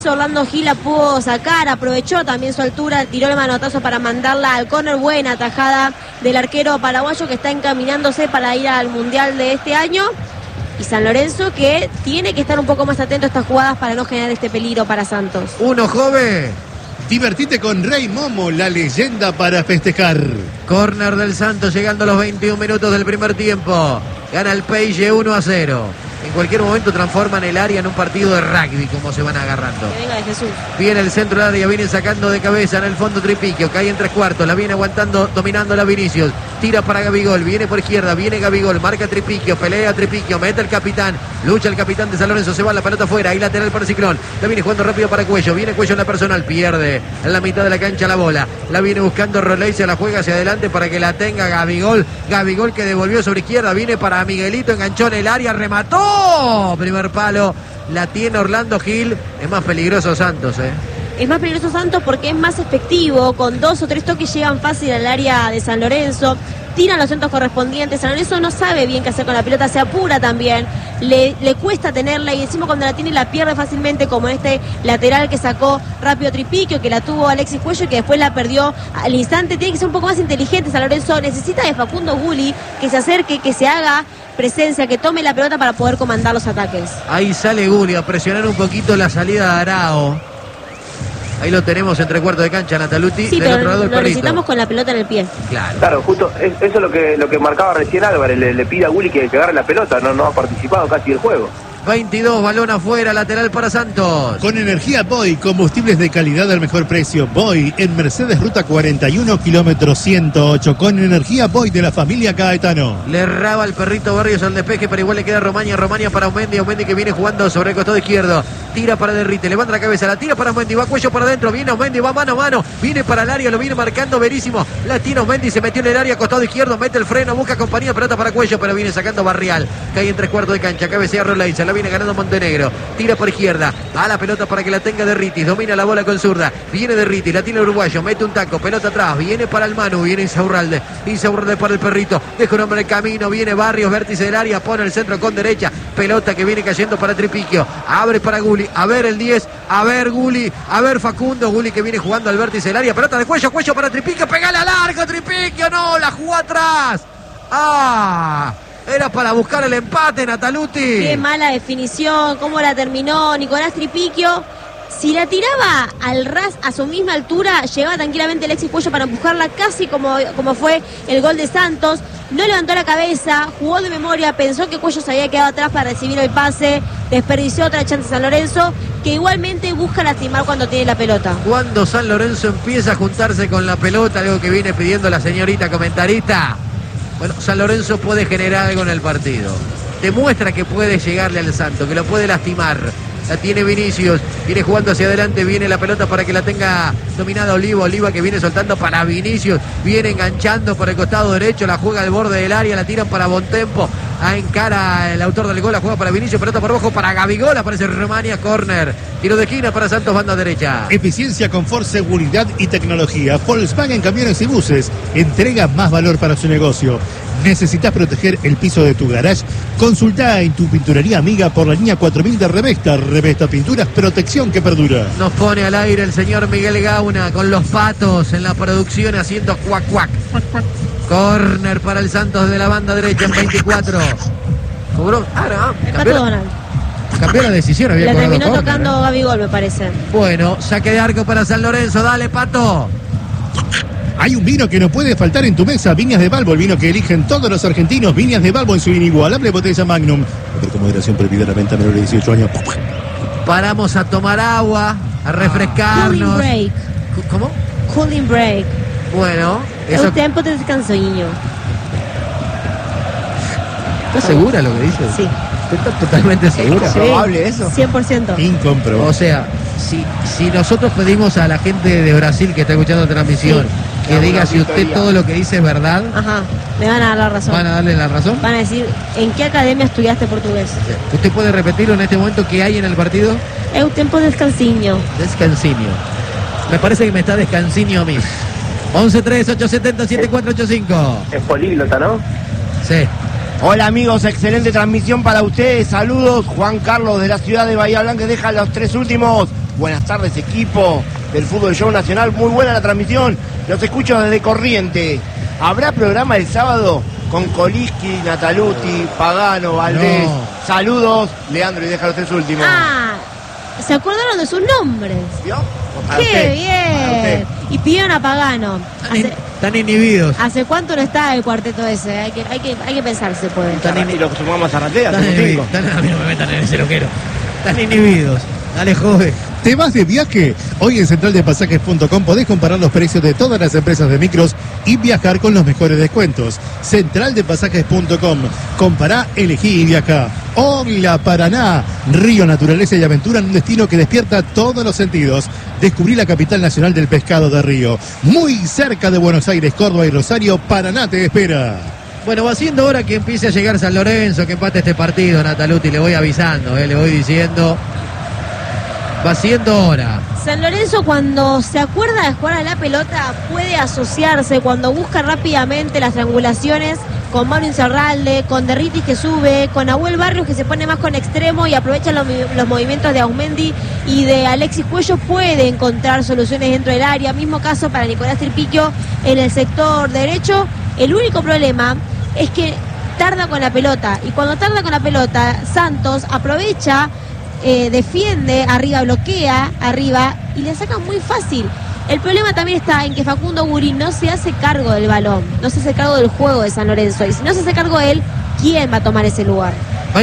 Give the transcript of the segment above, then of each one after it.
Orlando Gil la pudo sacar, aprovechó también su altura, tiró el manotazo para mandarla al córner. Buena tajada del arquero paraguayo que está encaminándose para ir al Mundial de este año. Y San Lorenzo que tiene que estar un poco más atento a estas jugadas para no generar este peligro para Santos. Uno, joven. Divertite con Rey Momo, la leyenda para festejar. Córner del Santos llegando a los 21 minutos del primer tiempo. Gana el Peixe 1-0. En cualquier momento transforman el área en un partido de rugby, como se van agarrando. Que venga de Jesús. Viene el centro del área, viene sacando de cabeza en el fondo Tripiquio, cae en 3/4, la viene aguantando, dominando la Vinicius. Tira para Gabigol, viene por izquierda, viene Gabigol, marca Tripiquio, pelea Tripiquio, mete el capitán, lucha el capitán de San Lorenzo, se va la pelota afuera, ahí lateral para Ciclón. La viene jugando rápido para Cuello, viene Cuello en la personal, pierde en la mitad de la cancha la bola. La viene buscando Roley, se la juega hacia adelante para que la tenga Gabigol. Gabigol que devolvió sobre izquierda, viene para Miguelito, enganchó en el área, remató. Primer palo, la tiene Orlando Gil. Es más peligroso Santos, Es más peligroso Santos porque es más efectivo, con 2 o 3 toques llegan fácil al área de San Lorenzo, tiran los centros correspondientes. San Lorenzo no sabe bien qué hacer con la pelota, se apura también, le cuesta tenerla y encima cuando la tiene la pierde fácilmente, como en este lateral que sacó rápido Tripiquio, que la tuvo Alexis Cuello y que después la perdió al instante. Tiene que ser un poco más inteligente San Lorenzo, necesita de Facundo Gulli que se acerque, que se haga presencia, que tome la pelota para poder comandar los ataques. Ahí sale Gulli a presionar un poquito la salida de Arao. Ahí lo tenemos entre cuarto de cancha, Nataluti. Sí, del pero otro lado el lo perrito. necesitamos con la pelota en el pie. Claro, justo eso es lo que marcaba recién Álvarez, le pide a Gulli que agarre la pelota, no ha participado casi del juego. 22, balón afuera, lateral para Santos. Con energía Boy, combustibles de calidad al mejor precio. Boy en Mercedes Ruta 41, kilómetro 108. Con energía Boy de la familia Caetano. Le erraba el perrito Barrios al despeje, pero igual le queda Romaña para Aumendi que viene jugando sobre el costado izquierdo. Tira para Derrite, levanta la cabeza, la tira para Aumendi, va Cuello para adentro, viene Aumendi, va mano a mano, viene para el área, lo viene marcando Verísimo. La tiene Aumendi, se metió en el área, costado izquierdo, mete el freno, busca compañía, pelota para Cuello, pero viene sacando Barrial. Cae en 3/4 de cancha, cabecea Roley, se la viene ganando Montenegro. Tira por izquierda, a la pelota para que la tenga Derritis, domina la bola con zurda, viene Derritis, la tiene el uruguayo, mete un taco, pelota atrás, viene para el Manu, viene Insaurralde para el perrito, deja un hombre en el camino, viene Barrios, vértice del área, pone el centro con derecha, pelota que viene cayendo para Tripiquio, abre para Gulli, a ver el 10, a ver Gulli, a ver Facundo, Gulli que viene jugando al vértice del área, pelota de Cuello para Tripiquio, pegale al arco, Tripiquio, no, la jugó atrás, era para buscar el empate, Nataluti. Qué mala definición, cómo la terminó Nicolás Tripiquio. Si la tiraba al ras a su misma altura, llegaba tranquilamente Alexis Cuello para empujarla, casi como fue el gol de Santos. No levantó la cabeza, jugó de memoria, pensó que Cuello se había quedado atrás para recibir el pase, desperdició otra chance San Lorenzo, que igualmente busca lastimar cuando tiene la pelota. Cuando San Lorenzo empieza a juntarse con la pelota, algo que viene pidiendo la señorita comentarista, bueno, San Lorenzo puede generar algo en el partido. Demuestra que puede llegarle al Santo, que lo puede lastimar. La tiene Vinicius, viene jugando hacia adelante, viene la pelota para que la tenga dominada Oliva que viene soltando para Vinicius, viene enganchando por el costado derecho, la juega al borde del área, la tiran para Bontempo, encara el autor del gol, la juega para Vinicius, pelota por abajo para Gabigol, aparece Romania, córner, tiro de esquina para Santos, banda derecha. Eficiencia, confort, seguridad y tecnología. Volkswagen Camiones y Buses entrega más valor para su negocio. ¿Necesitas proteger el piso de tu garage? Consultá en tu pinturería amiga por la línea 4000 de Revesta. Revesta Pinturas, protección que perdura. Nos pone al aire el señor Miguel Gauna con los patos en la producción haciendo cuac cuac. Córner para el Santos de la banda derecha en 24. ¿Cobró? El Pato Donald. Cambió la decisión, había la cobrado terminó córner, tocando Gabigol, me parece. Bueno, saque de arco para San Lorenzo, dale Pato. Hay un vino que no puede faltar en tu mesa, Viñas de Balbo, el vino que eligen todos los argentinos, Viñas de Balbo en su inigualable botella Magnum. Con moderación prohibida la venta menor de 18 años. Paramos a tomar agua, a refrescarnos. Cooling break. ¿Cómo? Cooling break. Bueno, Es un tiempo de descansoño. ¿Estás segura lo que dices? Sí. ¿Estás totalmente segura? Sí, ¿Probable eso? 100%. Incomprobable. O sea, si nosotros pedimos a la gente de Brasil que está escuchando la transmisión que diga si usted todo lo que dice es verdad, Ajá, me van a dar la razón. ¿van a darle la razón? Van a decir, ¿en qué academia estudiaste portugués? ¿Usted puede repetirlo en este momento qué hay en el partido? Es un tiempo de descansinho. Descansinio. Me parece que me está descansinio a mí. 11-3-870-7485. Es políglota, ¿no? Sí. Hola amigos, excelente transmisión para ustedes. Saludos, Juan Carlos de la ciudad de Bahía Blanca, deja los 3 últimos. Buenas tardes, equipo del Fútbol Show Nacional. Muy buena la transmisión. Los escucho desde Corriente. ¿Habrá programa el sábado con Coliski, Nataluti, Pagano, Valdés? No. Saludos, Leandro, y deja los 3 últimos. Ah, se acordaron de sus nombres. ¿Vio? Para ¡Qué usted, para bien! usted. Y pidieron a Pagano. Están inhibidos. ¿Hace cuánto no está el cuarteto ese? Hay que pensar si se puede. Y lo sumamos a Ratea, Están somos 5. inhibidos. A mí no me metan en ese loquero. Están inhibidos. Dale, joven. ¿Te vas de viaje? Hoy en centraldepasajes.com podés comparar los precios de todas las empresas de micros y viajar con los mejores descuentos. Centraldepasajes.com. Compará, elegí y viajá. Hola Paraná, río, naturaleza y aventura en un destino que despierta todos los sentidos. Descubrí la capital nacional del pescado de Río. Muy cerca de Buenos Aires, Córdoba y Rosario, Paraná te espera. Bueno, va siendo hora que empiece a llegar San Lorenzo, que empate este partido, Nataluti. Le voy avisando, le voy diciendo. Va siendo hora. San Lorenzo, cuando se acuerda de jugar a la pelota, puede asociarse, cuando busca rápidamente las triangulaciones con Mauro Insaurralde, con Derritis que sube, con Nahuel Barrios que se pone más con extremo y aprovecha los movimientos de Aumendi y de Alexis Cuello, puede encontrar soluciones dentro del área. Mismo caso para Nicolás Tripiquio en el sector derecho. El único problema es que tarda con la pelota, y cuando tarda con la pelota, Santos aprovecha, defiende arriba, bloquea arriba y le saca muy fácil. El problema también está en que Facundo Guri no se hace cargo del balón, no se hace cargo del juego de San Lorenzo, y si no se hace cargo él, ¿quién va a tomar ese lugar?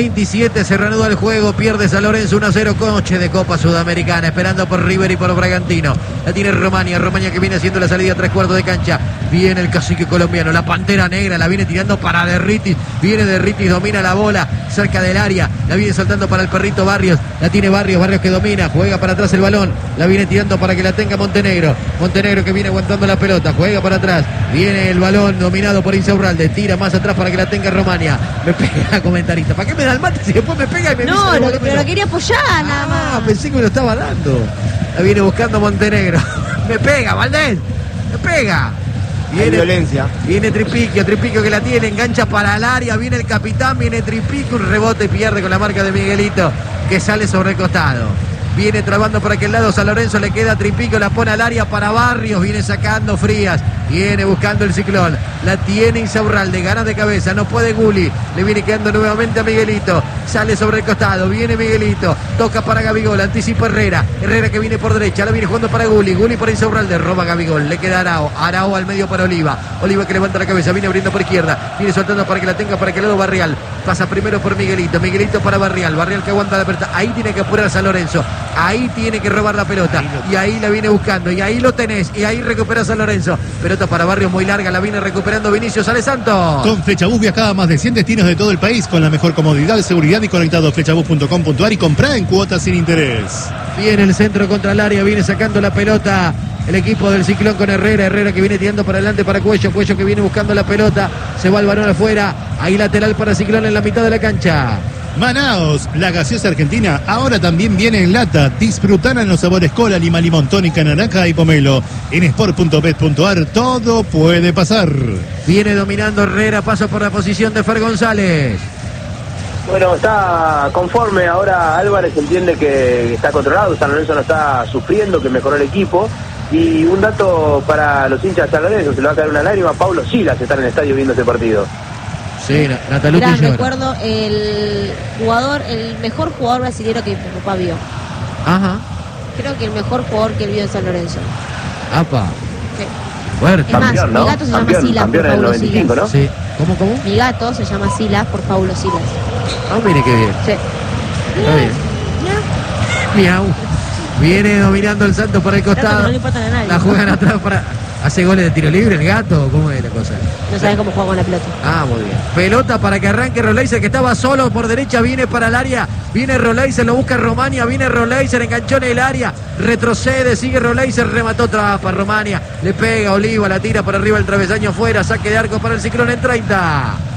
27, se reanuda el juego, pierde San Lorenzo 1-0, coche de Copa Sudamericana, esperando por River y por Bragantino. La tiene Romania que viene haciendo la salida a 3/4 de cancha. Viene el cacique colombiano, la Pantera Negra, la viene tirando para Derritis. Viene Derritis, domina la bola cerca del área, la viene soltando para el perrito Barrios. La tiene Barrios que domina, juega para atrás el balón, la viene tirando para que la tenga Montenegro que viene aguantando la pelota, juega para atrás, viene el balón dominado por Insaurralde, tira más atrás para que la tenga Romania. Me pega, comentarista, ¿para qué me da el mate si después me pega y me No, dice pero lo quería apoyar nada más. Pensé que me lo estaba dando. La viene buscando Montenegro. Me pega, Valdés, me pega. Hay violencia. Viene Tripiquio que la tiene, engancha para el área, viene el capitán, viene Tripiquio, un rebote y pierde con la marca de Miguelito, que sale sobre el costado. Viene trabando por aquel lado San Lorenzo, le queda Tripiquio, la pone al área para Barrios, viene sacando Frías, viene buscando el Ciclón, la tiene Insaurralde, gana de cabeza, no puede Guli, le viene quedando nuevamente a Miguelito, sale sobre el costado, viene Miguelito, toca para Gabigol, anticipa Herrera que viene por derecha, la viene jugando para Guli para Insaurralde, roba Gabigol, le queda Arao al medio para Oliva que levanta la cabeza, viene abriendo por izquierda, viene soltando para que la tenga para aquel lado Barrial, pasa primero por Miguelito para Barrial que aguanta la pelota, ahí tiene que apurar San Lorenzo, ahí tiene que robar la pelota, y ahí la viene buscando, y ahí lo tenés, y ahí recupera San Lorenzo, pelota para Barrios muy larga, la viene recuperando Vinicius Sale Santos. Con Flechabús viajaba a más de 100 destinos de todo el país con la mejor comodidad, seguridad y conectado a flechabús.com.ar y comprá en cuotas sin interés. Viene el centro contra el área, viene sacando la pelota el equipo del Ciclón con Herrera que viene tirando para adelante para Cuello que viene buscando la pelota, se va el balón afuera, ahí lateral para Ciclón en la mitad de la cancha. Manaos, la gaseosa argentina, ahora también viene en lata. Disfrutala en los sabores cola, lima, limón, tónica, naranja y pomelo. En sport.bet.ar todo puede pasar. Viene dominando Herrera, paso por la posición de Fer González. Bueno, está conforme ahora Álvarez, entiende que está controlado, San Lorenzo no está sufriendo, que mejoró el equipo. Y un dato para los hinchas de San Lorenzo, se le va a caer una lágrima, Paulo Silas está en el estadio viendo este partido. Sí, Nataluti Gran llora. recuerdo, el mejor jugador brasileño que mi papá vio. Ajá. Creo que el mejor jugador que él vio en San Lorenzo. Apa. Sí. Fuerte. Es más, Campeón, ¿no? mi gato se llama Campeón, Silas campeón por en el Paulo 95, Silas. ¿no? Sí. ¿Cómo? Mi gato se llama Silas por Paulo Silas. Ah, mire qué bien. Sí. Está bien. Miau. Viene dominando el Santos por el costado. No le importa a nadie. La juegan atrás para... ¿Hace goles de tiro libre el gato? ¿Cómo es la cosa? No sabes cómo juega con la pelota. Ah, muy bien. Pelota para que arranque Roleiser, que estaba solo por derecha, viene para el área, viene Roleiser, lo busca Romania, viene Roleiser, enganchó en el área, retrocede, sigue Roleiser, remató para Romania, le pega Oliva, la tira por arriba el travesaño afuera, saque de arco para el Ciclón en 30.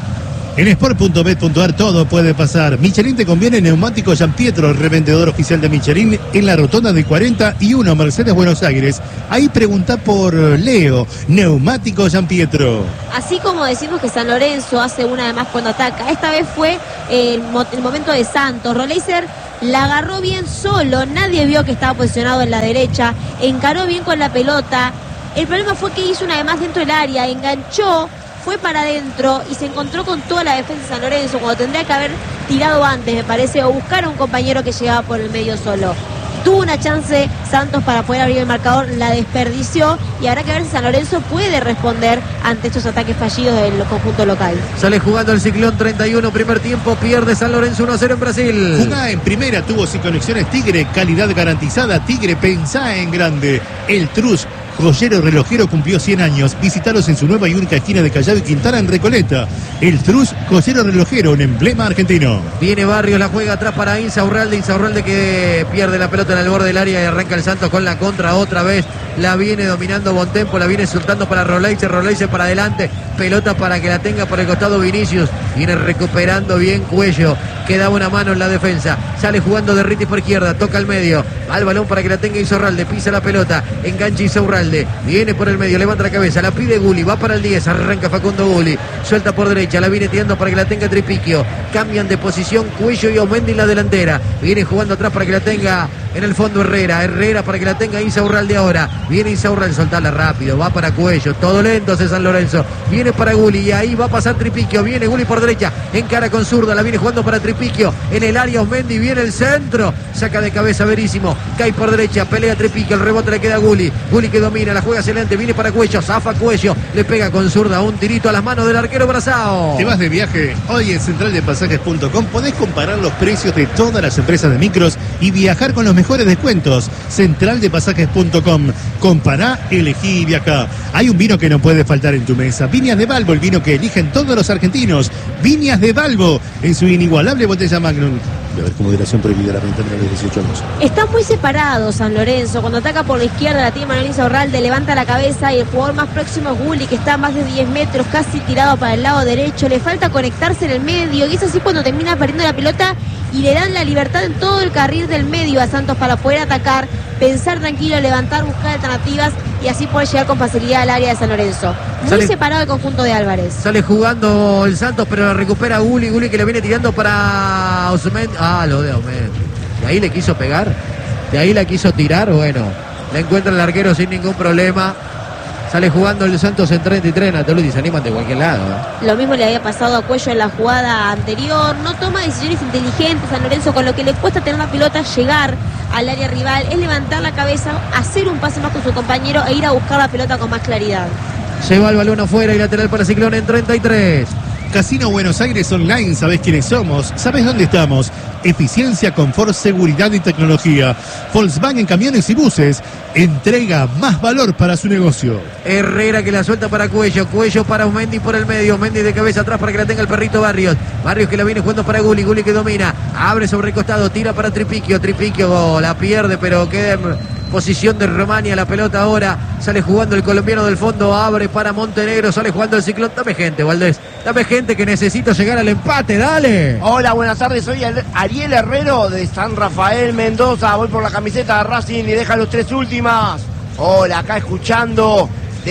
En sport.bet.ar todo puede pasar. Michelin te conviene neumático Gianpietro, revendedor oficial de Michelin en la rotonda de 41 Mercedes Buenos Aires. Ahí pregunta por Leo, neumático Gianpietro. Así como decimos que San Lorenzo hace una de más cuando ataca, esta vez fue el momento de Santos. Roleiser la agarró bien solo, nadie vio que estaba posicionado en la derecha, encaró bien con la pelota. El problema fue que hizo una de más dentro del área, enganchó, fue para adentro y se encontró con toda la defensa de San Lorenzo cuando tendría que haber tirado antes, me parece, o buscar a un compañero que llegaba por el medio solo. Tuvo una chance Santos para poder abrir el marcador, la desperdició y habrá que ver si San Lorenzo puede responder ante estos ataques fallidos del conjunto local. Sale jugando el Ciclón 31, primer tiempo, pierde San Lorenzo 1-0 en Brasil. Jugá en primera, tuvo sin conexiones Tigre, calidad garantizada. Tigre, pensá en grande. El Trus, joyero relojero, cumplió 100 años. Visítalos en su nueva y única esquina de Callao y Quintana en Recoleta. El Trus, joyero relojero, un emblema argentino. Viene Barrios, la juega atrás para Insaurralde que pierde la pelota en el borde del área y arranca el Santos con la contra otra vez. La viene dominando Bontempo, la viene soltando para Roleiser para adelante. Pelota para que la tenga por el costado Vinicius. Viene recuperando bien Cuello. Queda una mano en la defensa. Sale jugando de Ritis por izquierda. Toca al medio. Va el balón para que la tenga Insaurralde. Pisa la pelota. Engancha Insaurralde. Viene por el medio. Levanta la cabeza. La pide Gulli. Va para el 10. Arranca Facundo Gulli. Suelta por derecha. La viene tirando para que la tenga Tripiquio. Cambian de posición Cuello y Aumendi en la delantera. Viene jugando atrás para que la tenga en el fondo Herrera. Herrera para que la tenga Insaurralde ahora. Viene Insaurralde. Soltarla rápido. Va para Cuello. Todo lento hace San Lorenzo. Viene para Gulli. Y ahí va a pasar Tripiquio. Viene Gulli por derecha. Encara con zurda. La viene jugando para Tripiquio. En el área Aumendi. Viene el centro. Saca de cabeza Verísimo. Cae por derecha. Pelea Tripiquio. El rebote le queda a Gulli. Gulli que domina. La juega excelente. Viene para Cuello. Zafa Cuello. Le pega con zurda. Un tirito a las manos del arquero Brazao. ¿Te vas de viaje? Hoy en centraldepasajes.com podés comparar los precios de todas las empresas de micros y viajar con los mejores descuentos. Centraldepasajes.com. Compará, elegí y viajá. Hay un vino que no puede faltar en tu mesa. Viñas de Balbo, el vino que eligen todos los argentinos. Viñas de Balbo, en su inigualable botella Magnum. De haber como moderación prohibida la venta menores de 18 años. Está muy separado San Lorenzo. Cuando ataca por la izquierda, la tiene Manuel Insaurralde, levanta la cabeza y el jugador más próximo es Gulli, que está a más de 10 metros, casi tirado para el lado derecho. Le falta conectarse en el medio y es así cuando termina perdiendo la pelota y le dan la libertad en todo el carril del medio a Santos para poder atacar, pensar tranquilo, levantar, buscar alternativas y así poder llegar con facilidad al área de San Lorenzo. Muy separado el conjunto de Álvarez. Sale jugando el Santos, pero la recupera Gulli. Gulli que le viene tirando para Aumendi. Lo de Aumendi. De ahí le quiso pegar. De ahí la quiso tirar. Bueno, la encuentra el arquero sin ningún problema. Sale jugando el Santos en 33, Nataluti, se animan de cualquier lado. Lo mismo le había pasado a Cuello en la jugada anterior. No toma decisiones inteligentes San Lorenzo, con lo que le cuesta tener una pelota, llegar al área rival, es levantar la cabeza, hacer un pase más con su compañero e ir a buscar la pelota con más claridad. Se va el balón afuera y lateral para Ciclón en 33. Casino Buenos Aires Online, ¿sabés quiénes somos? ¿Sabés dónde estamos? Eficiencia, confort, seguridad y tecnología. Volkswagen Camiones y Buses entrega más valor para su negocio. Herrera que la suelta para Cuello. Cuello para Aumendi por el medio. Aumendi de cabeza atrás para que la tenga el perrito Barrios. Barrios que la viene jugando para Gulli. Gulli que domina. Abre sobre el costado. Tira para Tripiquio. Tripiquio la pierde, pero queda en posición de Romania la pelota ahora. Sale jugando el colombiano del fondo. Abre para Montenegro. Sale jugando el Ciclón. Dame gente, Valdés. Dame gente que necesito llegar al empate. Dale. Hola, buenas tardes. Soy Ariel Herrero de San Rafael, Mendoza. Voy por la camiseta de Racing y deja los 3 últimas. Hola, acá escuchando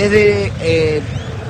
desde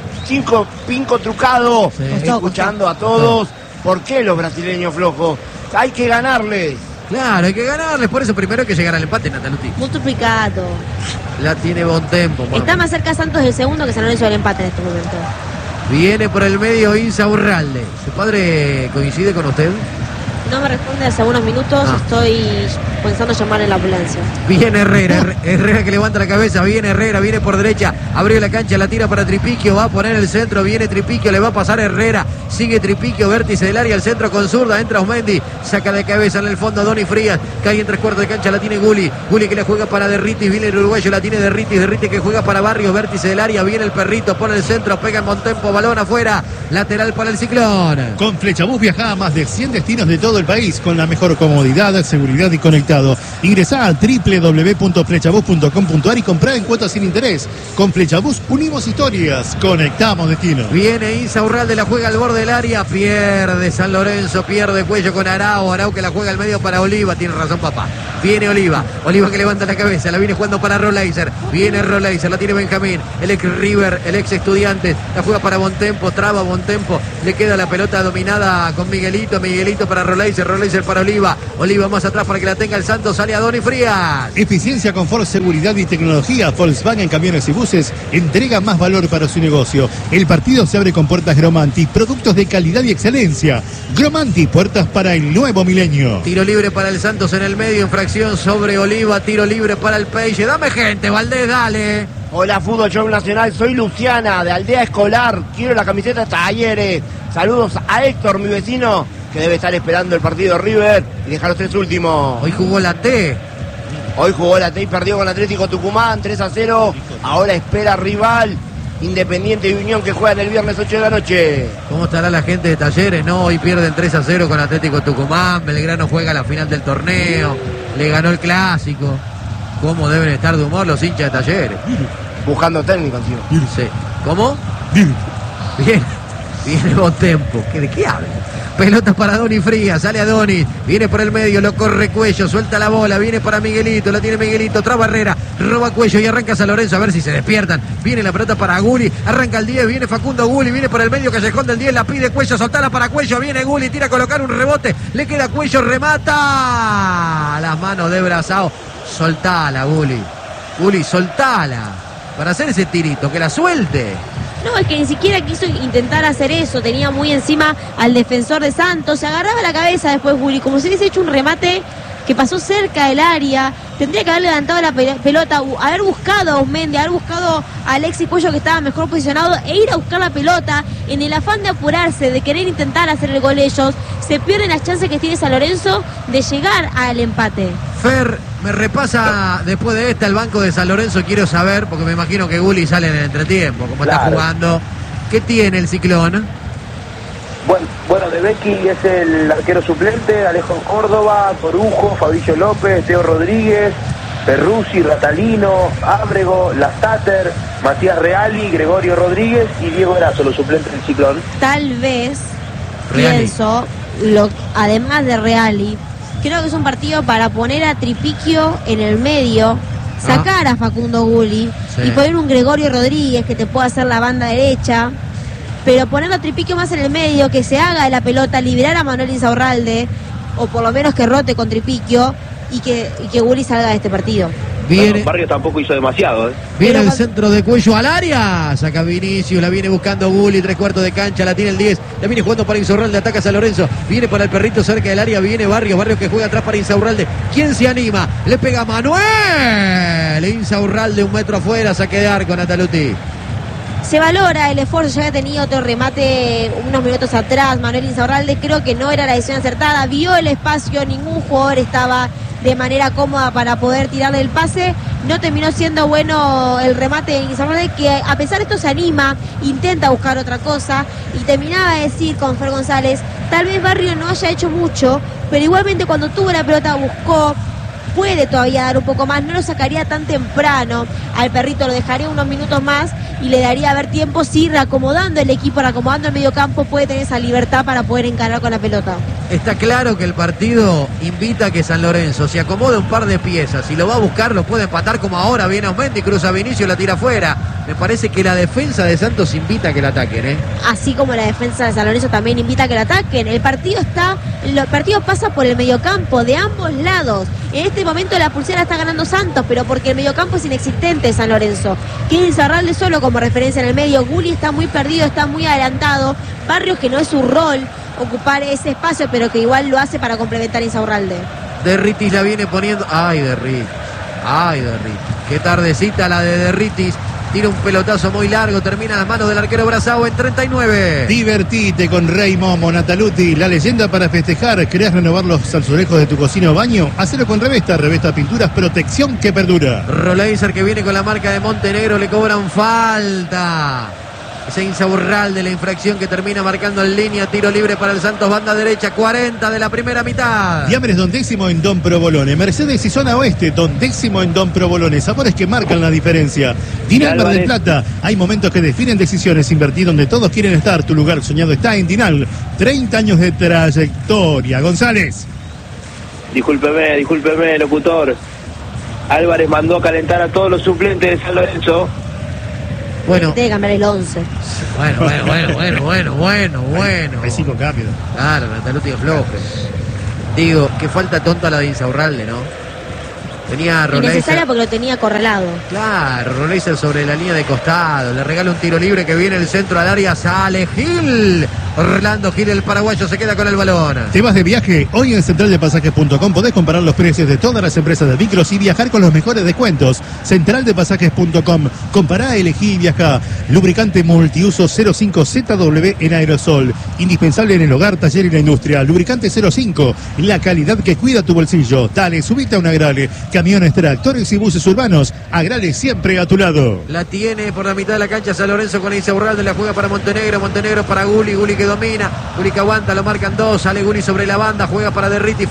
Pinco Trucado. Sí. Escuchando a todos. ¿Por qué los brasileños flojos? Hay que ganarles. Claro, hay que ganarles. Por eso primero hay que llegar al empate, Nataluti. Multiplicado. La tiene Bontempo. Está más cerca Santos del segundo que San Lorenzo del empate en este momento. Viene por el medio Insaurralde. ¿Su padre coincide con usted? No me responde hace unos minutos, estoy pensando llamar a la ambulancia. Viene Herrera, Herrera que levanta la cabeza, viene Herrera, viene por derecha, abrió la cancha, la tira para Tripiquio, va a poner el centro, viene Tripiquio, le va a pasar Herrera, sigue Tripiquio, vértice del área, el centro con zurda, entra Aumendi, saca de cabeza en el fondo Doni Frías, cae en 3/4 de cancha, la tiene Gulli, Gulli que la juega para Derritis, viene el uruguayo, la tiene Derritis que juega para Barrios, vértice del área, viene el perrito, pone el centro, pega en Bontempo, balón afuera, lateral para el Ciclón. Con Flechabús viajá a más de 100 destinos de todo el país con la mejor comodidad, seguridad y conectado. Ingresá a www.flechabus.com.ar y comprá en cuotas sin interés. Con Flechabus unimos historias, conectamos destinos. Viene Insaurralde, la juega al borde del área, pierde San Lorenzo, pierde Cuello con Arau, Arau que la juega al medio para Oliva, tiene razón papá. Viene Oliva que levanta la cabeza, la viene jugando para Roleiser, viene Roleiser, la tiene Benjamín, el ex River, el ex Estudiantes, la juega para Bontempo, traba Bontempo, le queda la pelota dominada con Miguelito para Roleiser para Oliva más atrás para que la tenga el Santos, sale a Doni Frías. Eficiencia, confort, seguridad y tecnología. Volkswagen Camiones y Buses entrega más valor para su negocio. El partido se abre con puertas Gromanti, productos de calidad y excelencia. Gromanti, puertas para el nuevo milenio. Tiro libre para el Santos en el medio, infracción sobre Oliva, tiro libre para el Peixe. Dame gente, Valdés, dale. Hola, Fútbol Show Nacional, soy Luciana, de Aldea Escolar, quiero la camiseta Talleres. Saludos a Héctor, mi vecino, que debe estar esperando el partido de River y dejar los 3 últimos. Hoy jugó la T y perdió con Atlético Tucumán 3-0. Ahora espera rival Independiente y Unión, que juegan el viernes 8 de la noche. ¿Cómo estará la gente de Talleres? No, hoy pierden 3-0 con Atlético Tucumán. Belgrano juega la final del torneo, le ganó el clásico. ¿Cómo deben estar de humor los hinchas de Talleres? Buscando técnico encima. Sí. ¿Cómo? Viene Bontempo. ¿De qué habla? Pelota para Doni Frías, sale a Doni, viene por el medio, lo corre Cuello, suelta la bola, viene para Miguelito, la tiene Miguelito, traba Herrera, roba Cuello y arranca San Lorenzo, a ver si se despiertan. Viene la pelota para Gulli, arranca el 10, viene Facundo Gulli, viene por el medio, Callejón del 10, la pide Cuello, soltala para Cuello, viene Gulli, tira a colocar un rebote, le queda Cuello, remata. Las manos de Brazao, soltala Gulli, soltala, para hacer ese tirito, que la suelte. No, es que ni siquiera quiso intentar hacer eso, tenía muy encima al defensor de Santos, se agarraba la cabeza después Gulli, como si hubiese hecho un remate que pasó cerca del área, tendría que haber levantado la pelota, haber buscado a Osmendi, haber buscado a Alexis Cuello, que estaba mejor posicionado, e ir a buscar la pelota. En el afán de apurarse, de querer intentar hacer el gol ellos, se pierden las chances que tiene San Lorenzo de llegar al empate. Fer, me repasa después de el banco de San Lorenzo, quiero saber, porque me imagino que Gulli sale en el entretiempo, como está jugando. ¿Qué tiene el Ciclón? Bueno, De Becchi es el arquero suplente, Alejo Córdoba, Torujo, Fabricio López, Teo Rodríguez, Perruzzi, Ratalino, Ábrego, Lastater, Matías Reali, Gregorio Rodríguez y Diego Erazo, los suplentes del Ciclón. Tal vez, Reali. pienso, además de Reali, creo que es un partido para poner a Tripiquio en el medio, sacar a Facundo Gulli y poner un Gregorio Rodríguez que te pueda hacer la banda derecha, pero ponerlo a Tripiquio más en el medio, que se haga de la pelota, liberar a Manuel Insaurralde, o por lo menos que rote con Tripiquio y que Gulli salga de este partido. Bueno, Barrios tampoco hizo demasiado. Viene el centro de Cuello al área. Saca Vinicius, la viene buscando Gulli, 3/4 de cancha, la tiene el 10. La viene jugando para Insaurralde, ataca San Lorenzo. Viene para el perrito cerca del área, viene Barrios que juega atrás para Insaurralde. ¿Quién se anima? Le pega Manuel. Insaurralde 1 metro afuera, saque de arco, Nataluti. Se valora el esfuerzo, ya había tenido otro remate unos minutos atrás. Manuel Insaurralde, creo que no era la decisión acertada. Vio el espacio, ningún jugador estaba de manera cómoda para poder tirarle el pase. No terminó siendo bueno el remate de Insaurralde, que a pesar de esto se anima, intenta buscar otra cosa y terminaba de decir con Fer González, tal vez Barrio no haya hecho mucho, pero igualmente cuando tuvo la pelota buscó, puede todavía dar un poco más, no lo sacaría tan temprano al perrito, lo dejaría unos minutos más y le daría a ver tiempo, si reacomodando el equipo, reacomodando el medio campo, puede tener esa libertad para poder encarar con la pelota. Está claro que el partido invita a que San Lorenzo se acomode un par de piezas. Si lo va a buscar, lo puede empatar como ahora. Viene Osmendi, cruza Vinicius, la tira afuera. Me parece que la defensa de Santos invita a que la ataquen, Así como la defensa de San Lorenzo también invita a que la ataquen. El partido pasa por el mediocampo de ambos lados. En este momento la pulsera está ganando Santos, pero porque el mediocampo es inexistente de San Lorenzo. Quiere Insaurralde solo como referencia en el medio. Gulli está muy perdido, está muy adelantado. Barrios, que no es su rol ocupar ese espacio, pero que igual lo hace para complementar a Insaurralde. Derritis la viene poniendo. Ay, Derritis. Qué tardecita la de Derritis. Tira un pelotazo muy largo, termina en las manos del arquero Brazao en 39. Divertite con Rey Momo, Nataluti, la leyenda para festejar. ¿Querés renovar los azulejos de tu cocina o baño? Hacelo con Revesta Pinturas, protección que perdura. Roleiser, que viene con la marca de Montenegro, le cobran falta. Ese Insaurralde, la infracción que termina marcando en línea. Tiro libre para el Santos, banda derecha, 40 de la primera mitad. Diámeres Don Décimo en Don Provolone. Mercedes y Zona Oeste, Don Décimo en Don Provolone. Sabores que marcan la diferencia. Dinal Mar del Plata. Hay momentos que definen decisiones. Invertir donde todos quieren estar. Tu lugar soñado está en Dinal. 30 años de trayectoria. González. Discúlpeme, locutor. Álvarez mandó a calentar a todos los suplentes de San Lorenzo. Bueno. Tiene que cambiar el 11. Bueno. Hay 5 cambios. Claro, Nataluti flojo. Digo, que falta tonta la de Insaurralde, ¿no? Tenía a Roleiser. Innecesaria porque lo tenía acorralado. Claro, Roleiser sobre la línea de costado. Le regala un tiro libre que viene el centro al área. Sale Gil. Orlando Gil, el paraguayo, se queda con el balón. ¿Te vas de viaje? Hoy en centraldepasajes.com podés comparar los precios de todas las empresas de micros y viajar con los mejores descuentos. Centraldepasajes.com. Compará, elegí y viajá. Lubricante multiuso 05ZW en aerosol. Indispensable en el hogar, taller y la industria. Lubricante 05. La calidad que cuida tu bolsillo. Dale, subite a un Agrale. Camiones, tractores y buses urbanos. Agrale siempre a tu lado. La tiene por la mitad de la cancha San Lorenzo con Insaurralde. La juega para Montenegro para Guli que domina. Guli que aguanta, lo marcan dos. Sale Guli sobre la banda. Juega para Derriti.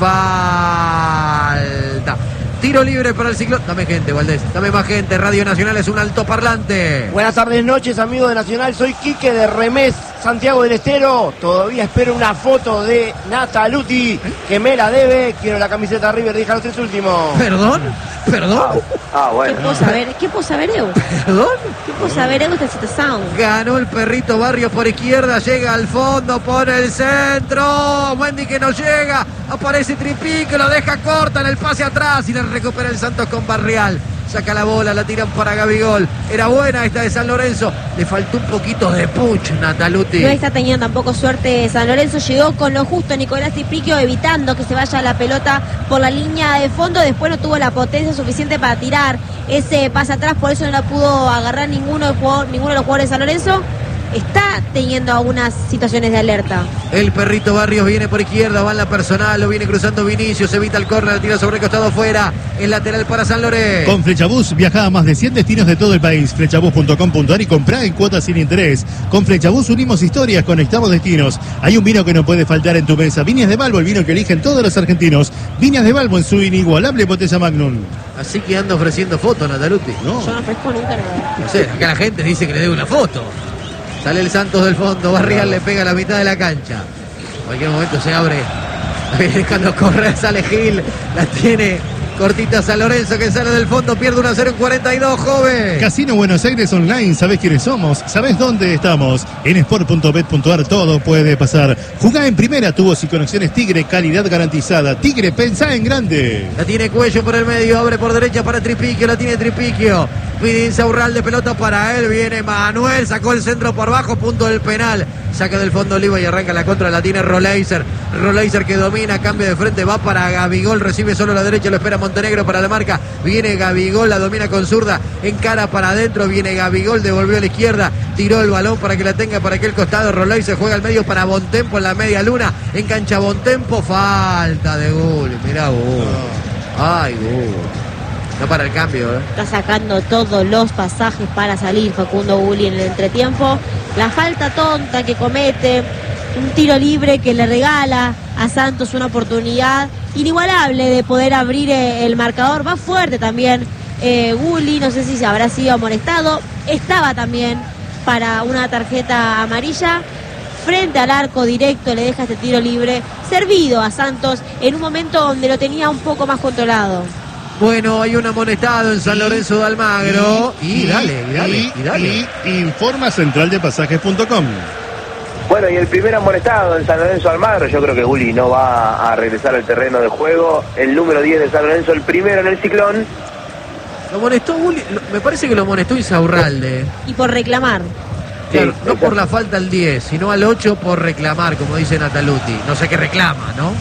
Falta. Tiro libre para el Ciclón. Dame gente, Valdés. Dame más gente. Radio Nacional es un altoparlante. Buenas tardes, noches, amigos de Nacional. Soy Quique de Remés, Santiago del Estero. Todavía espero una foto de Nataluti, que me la debe. Quiero la camiseta River, deja los 3 últimos. ¿Perdón? Bueno. ¿Qué puedo saber, Evo? ¿Perdón? ¿Qué puedo saber, Evo, esta situación? Ganó el Perrito Barrios por izquierda, llega al fondo, pone el centro. Wendy que no llega, aparece Tripique, lo deja corta en el pase atrás y la recupera el Santos con Barrial. Saca la bola, la tiran para Gabigol. Era buena esta de San Lorenzo. Le faltó un poquito de puch, Nataluti. No está teniendo tampoco suerte San Lorenzo. Llegó con lo justo Nicolás Tripiquio, evitando que se vaya la pelota por la línea de fondo. Después no tuvo la potencia suficiente para tirar ese pase atrás. Por eso no la pudo agarrar ninguno de los jugadores de San Lorenzo. Está teniendo algunas situaciones de alerta. El Perrito Barrios viene por izquierda, va en la personal, lo viene cruzando Vinicius, evita el córner, tira sobre el costado fuera, el lateral para San Lorenzo. Con Flechabús viaja a más de 100 destinos de todo el país. Flechabús.com.ar y comprá en cuotas sin interés. Con Flechabús unimos historias, conectamos destinos. Hay un vino que no puede faltar en tu mesa. Viñas de Balbo, el vino que eligen todos los argentinos. Viñas de Balbo en su inigualable botella Magnum. Así que anda ofreciendo fotos, Nataluti. No. Yo no ofrezco nunca nada. No sé, acá la gente dice que le debe una foto. Sale el Santos del fondo, Barrial le pega a la mitad de la cancha. En cualquier momento se abre, dejando correr, sale Gil, la tiene cortita San Lorenzo que sale del fondo, pierde 1-0 en 42, joven. Casino Buenos Aires Online, ¿sabés quiénes somos? ¿Sabés dónde estamos? En sport.bet.ar todo puede pasar. Jugá en primera, tubos y conexiones Tigre, calidad garantizada. Tigre, pensá en grande. La tiene Cuello por el medio, abre por derecha para Tripiquio, la tiene Tripiquio. Pide Insaurralde, pelota para él, viene Manuel, sacó el centro por bajo, punto del penal. Saca del fondo Oliva y arranca la contra, la tiene Roleiser. Roleiser que domina, cambio de frente, va para Gabigol, recibe solo la derecha, lo espera Montenegro para la marca. Viene Gabigol, la domina con zurda, encara para adentro, viene Gabigol, devolvió a la izquierda, tiró el balón para que la tenga para aquel costado. Roleiser juega al medio para Bontempo en la media luna, engancha Bontempo, falta de Gul, mirá Gul. Ay, Gul. No para el cambio, Está sacando todos los pasajes para salir Facundo Gulli en el entretiempo. La falta tonta que comete, un tiro libre que le regala a Santos una oportunidad inigualable de poder abrir el marcador. Va fuerte también Gulli, no sé si habrá sido amonestado. Estaba también para una tarjeta amarilla. Frente al arco directo le deja este tiro libre servido a Santos en un momento donde lo tenía un poco más controlado. Bueno, hay un amonestado en San Lorenzo de Almagro. Y dale. Informa centraldepasajes.com. Bueno, y el primer amonestado en San Lorenzo Almagro, yo creo que Gulli no va a regresar al terreno de juego. El número 10 de San Lorenzo, el primero en el Ciclón. Lo amonestó Gulli, me parece que lo amonestó Insaurralde. Y por reclamar. Claro, Sí, no por la falta al 10, sino al 8 por reclamar, como dice Nataluti. No sé qué reclama, ¿no?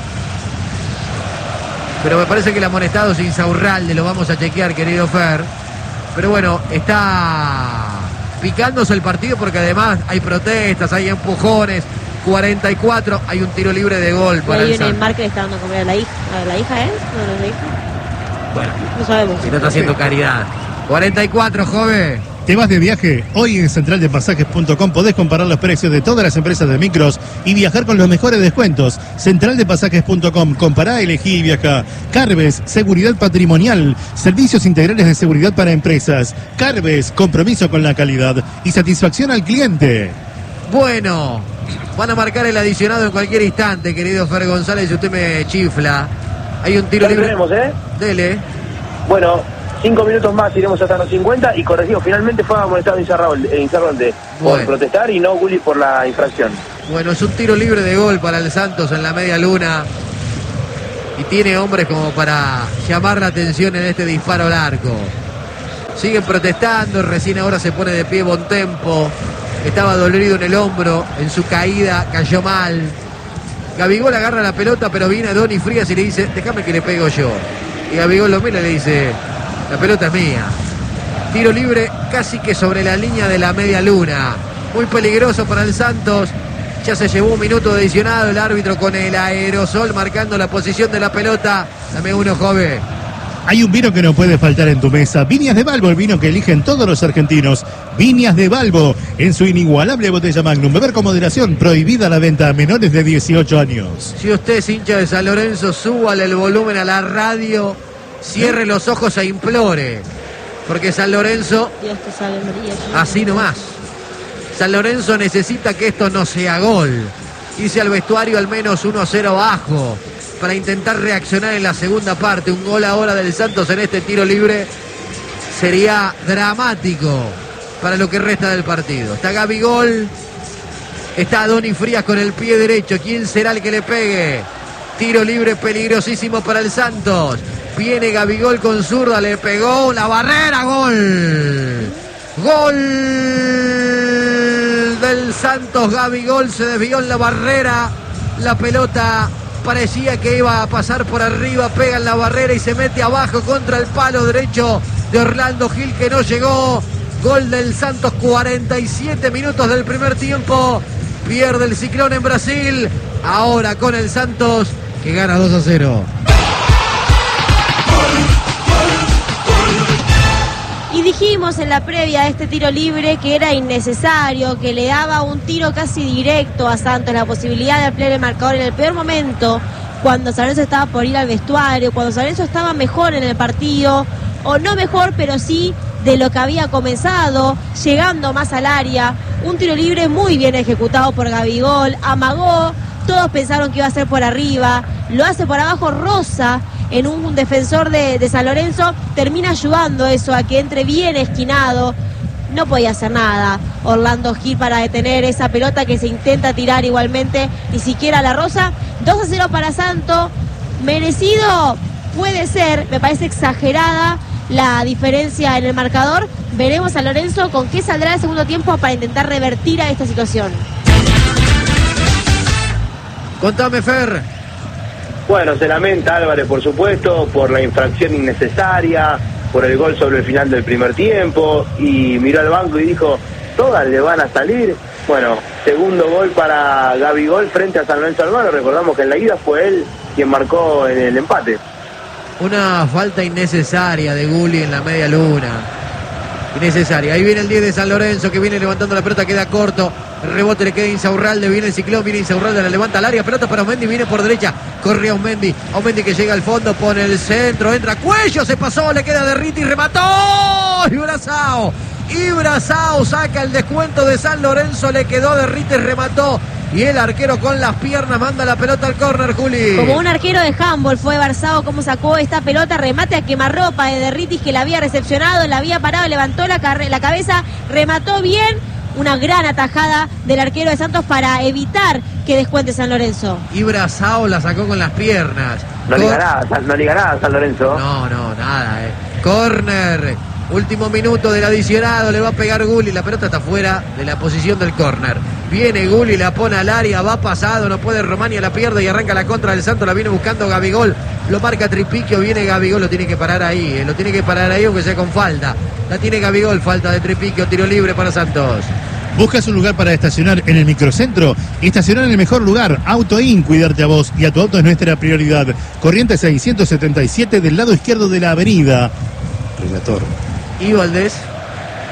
Pero me parece que el amonestado es Insaurralde, lo vamos a chequear, querido Fer. Pero bueno, está picándose el partido porque además hay protestas, hay empujones. 44, hay un tiro libre de gol para Ahí el en el Santos. marco le está dando a comer a la hija. ¿A la hija es? ¿No es la hija? Bueno, No sabemos. si no está haciendo caridad. 44, joven. ¿Te vas de viaje? Hoy en centraldepasajes.com podés comparar los precios de todas las empresas de micros y viajar con los mejores descuentos. Centraldepasajes.com, compará, elegí y viaja. Carves, seguridad patrimonial, servicios integrales de seguridad para empresas. Carves, compromiso con la calidad y satisfacción al cliente. Bueno, van a marcar el adicionado en cualquier instante, querido Fer González, si usted me chifla. Hay un tiro Ya libre. tenemos, Dele. Bueno, 5 minutos más, iremos hasta los 50 y corregido. Finalmente fue amonestado Insaurralde por Bueno. protestar y no Gulli por la infracción. Bueno, es un tiro libre de gol para el Santos en la media luna. Y tiene hombres como para llamar la atención en este disparo al arco. Siguen protestando, recién ahora se pone de pie Bontempo. Estaba dolorido en el hombro, en su caída cayó mal. Gabigol agarra la pelota, pero viene a Donny Frías y le dice, déjame que le pego yo. Y Gabigol lo mira y le dice, la pelota es mía. Tiro libre casi que sobre la línea de la media luna. Muy peligroso para el Santos. Ya se llevó un minuto de adicionado el árbitro con el aerosol marcando la posición de la pelota. Dame uno, joven. Hay un vino que no puede faltar en tu mesa. Viñas de Balbo, el vino que eligen todos los argentinos. Viñas de Balbo, en su inigualable botella Magnum. Beber con moderación, prohibida la venta a menores de 18 años. Si usted es hincha de San Lorenzo, súbale el volumen a la radio, cierre los ojos e implore. Porque San Lorenzo, Dios te salve María. así nomás. San Lorenzo necesita que esto no sea gol. Irse al vestuario al menos 1-0 abajo para intentar reaccionar en la segunda parte. Un gol ahora del Santos en este tiro libre sería dramático para lo que resta del partido. Está Gabigol, está Donny Frías con el pie derecho. ¿Quién será el que le pegue? Tiro libre peligrosísimo para el Santos. Viene Gabigol con zurda, le pegó la barrera, gol. Gol del Santos, Gabigol se desvió en la barrera. La pelota parecía que iba a pasar por arriba, pega en la barrera y se mete abajo contra el palo derecho de Orlando Gil, que no llegó. Gol del Santos, 47 minutos del primer tiempo. Pierde el Ciclón en Brasil. Ahora con el Santos, que gana 2-0. Y dijimos en la previa de este tiro libre que era innecesario, que le daba un tiro casi directo a Santos, la posibilidad de ampliar el marcador en el peor momento, cuando San Lorenzo estaba por ir al vestuario, cuando San Lorenzo estaba mejor en el partido, o no mejor, pero sí de lo que había comenzado, llegando más al área. Un tiro libre muy bien ejecutado por Gabigol, amagó, todos pensaron que iba a ser por arriba, lo hace por abajo Rosa, en un defensor de San Lorenzo, termina ayudando eso a que entre bien esquinado. No podía hacer nada Orlando Gil para detener esa pelota que se intenta tirar igualmente, ni siquiera la Rosa. 2-0 para Santos, merecido puede ser, me parece exagerada la diferencia en el marcador. Veremos a Lorenzo con qué saldrá el segundo tiempo para intentar revertir a esta situación. Contame, Fer. Bueno, se lamenta Álvarez, por supuesto, por la infracción innecesaria, por el gol sobre el final del primer tiempo, y miró al banco y dijo, todas le van a salir. Bueno, segundo gol para Gabigol frente a San Lorenzo Almagro. Recordamos que en la ida fue él quien marcó en el empate. Una falta innecesaria de Gulli en la media luna. Innecesaria. Ahí viene el 10 de San Lorenzo, que viene levantando la pelota, queda corto. El rebote le queda a Insaurralde, viene el Ciclón, viene Insaurralde, la levanta al área, pelota para Aumendi, viene por derecha, corre Aumendi que llega al fondo, pone el centro, entra Cuello, se pasó, le queda Derriti y remató. Y Brazao saca el descuento de San Lorenzo, le quedó Derriti y remató. Y el arquero con las piernas manda la pelota al córner, Juli. Como un arquero de handball fue Barzao como sacó esta pelota, remate a quemarropa de Derritis, que la había recepcionado, la había parado, levantó la cabeza, remató bien. Una gran atajada del arquero de Santos para evitar que descuente San Lorenzo. Y Brazao la sacó con las piernas. No le ganaba a San Lorenzo. No, nada. Córner. Último minuto del adicionado, le va a pegar Gulli, la pelota está fuera de la posición del córner. Viene Gulli, la pone al área, va pasado, no puede Romania, la pierde y arranca la contra del Santos, la viene buscando Gabigol, lo marca Tripiquio, viene Gabigol, lo tiene que parar ahí, aunque sea con falta. La tiene Gabigol, falta de Tripiquio, tiro libre para Santos. ¿Buscas un lugar para estacionar en el microcentro? Estacionar en el mejor lugar. AutoIn, cuidarte a vos y a tu auto es nuestra prioridad. Corrientes 677 del lado izquierdo de la avenida. Relator. Y Valdés.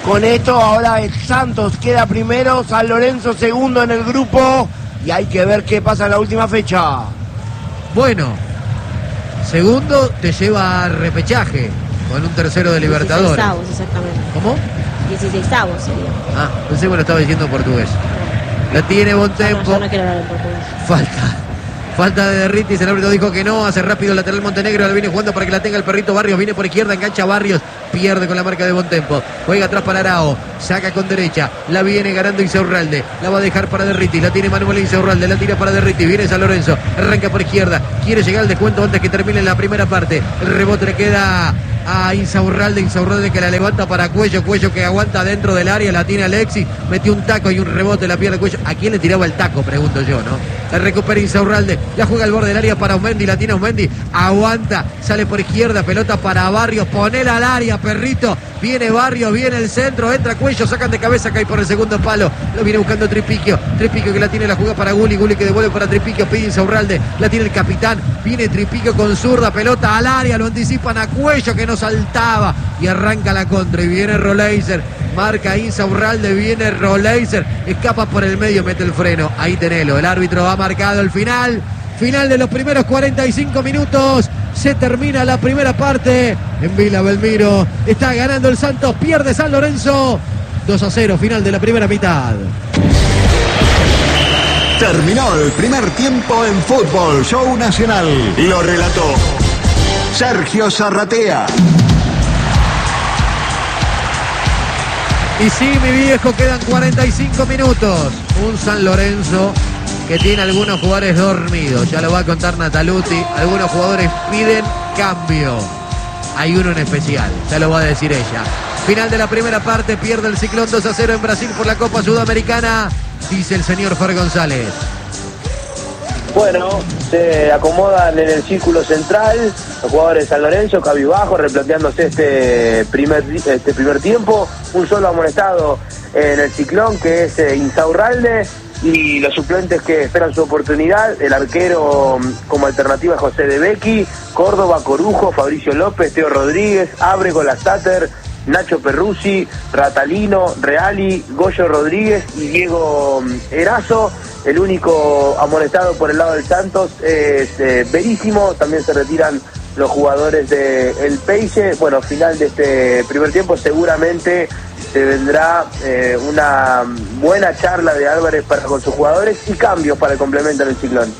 con esto ahora el Santos queda primero, San Lorenzo segundo en el grupo y hay que ver qué pasa en la última fecha. Bueno, segundo te lleva a repechaje con un tercero de Libertadores. 16avos, exactamente. ¿Cómo? 16avos sería. Pensé que lo estaba diciendo portugués. La tiene Bontempo. Yo no quiero hablar en portugués. Falta de Derritis, el árbitro dijo que no, hace rápido lateral Montenegro, la viene jugando para que la tenga el perrito Barrios, viene por izquierda, engancha Barrios, pierde con la marca de Bontempo, juega atrás para Arao, saca con derecha, la viene ganando Insaurralde, la va a dejar para Derritis, la tiene Manuel Insaurralde, la tira para Derritis, viene San Lorenzo, arranca por izquierda, quiere llegar al descuento antes que termine la primera parte, el rebote le queda a Insaurralde que la levanta para Cuello que aguanta dentro del área, la tiene Alexis, metió un taco y un rebote, la pierde Cuello. ¿A quién le tiraba el taco? Pregunto yo, ¿no? La recupera Insaurralde, la juega al borde del área para Osmendi, la tiene Osmendi, aguanta, sale por izquierda, pelota para Barrios, ponela al área, perrito, viene Barrios, viene el centro, entra Cuello, sacan de cabeza, cae por el segundo palo, lo viene buscando Tripiquio que la tiene, la juega para Gulli que devuelve para Tripiquio, pide Insaurralde, la tiene el capitán, viene Tripiquio con zurda, pelota al área, lo anticipan a Cuello que no saltaba y arranca la contra y viene Roleiser, marca Insaurralde, viene Roleiser, escapa por el medio, mete el freno, ahí tenelo, el árbitro ha marcado el final de los primeros 45 minutos, se termina la primera parte en Villa Belmiro, está ganando el Santos, pierde San Lorenzo, 2-0, final de la primera mitad. Terminó el primer tiempo en Fútbol Show Nacional. Lo relató Sergio Zarratea. Y sí, mi viejo, quedan 45 minutos. Un San Lorenzo que tiene algunos jugadores dormidos. Ya lo va a contar Nataluti. Algunos jugadores piden cambio. Hay uno en especial, ya lo va a decir ella. Final de la primera parte, pierde el Ciclón 2-0 en Brasil por la Copa Sudamericana, dice el señor Fer González. Bueno, se acomodan en el círculo central los jugadores de San Lorenzo, cabizbajo, replanteándose este primer tiempo. Un solo amonestado en el Ciclón, que es Insaurralde, y los suplentes que esperan su oportunidad. El arquero como alternativa José de Becchi, Córdoba, Corujo, Fabricio López, Teo Rodríguez, Ábrego, Lastater, Nacho Perruzzi, Ratalino, Reali, Goyo Rodríguez y Diego Erazo. El único amonestado por el lado del Santos es Verísimo. También se retiran los jugadores del Peixe. Bueno, final de este primer tiempo seguramente se vendrá una buena charla de Álvarez con sus jugadores y cambios para el complemento en el Ciclón.